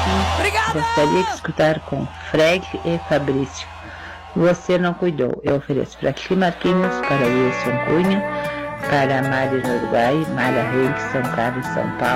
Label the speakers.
Speaker 1: Gostaria de escutar com Fred e Fabrício. Você não cuidou. Eu ofereço para Cli Marquinhos, para Wilson Cunha, para Mari no Uruguai, Mara Reis, São Carlos, São Paulo.